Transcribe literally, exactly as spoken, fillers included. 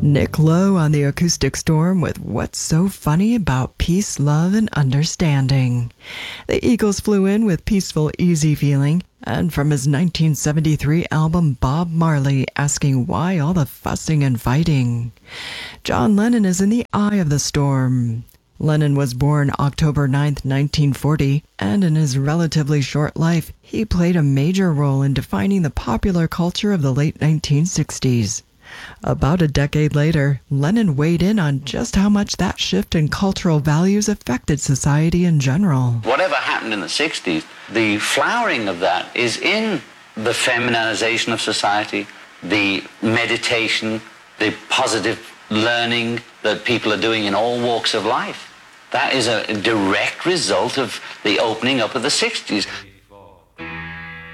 Nick Lowe on the Acoustic Storm with What's So Funny About Peace, Love, and Understanding. The Eagles flew in with Peaceful, Easy Feeling, and from his nineteen seventy-three album Bob Marley, asking why all the fussing and fighting. John Lennon is in the eye of the storm. Lennon was born October ninth, nineteen forty, and in his relatively short life, he played a major role in defining the popular culture of the late nineteen sixties. About a decade later, Lennon weighed in on just how much that shift in cultural values affected society in general. Whatever happened in the sixties, the flowering of that is in the feminization of society, the meditation, the positive learning that people are doing in all walks of life. That is a direct result of the opening up of the sixties.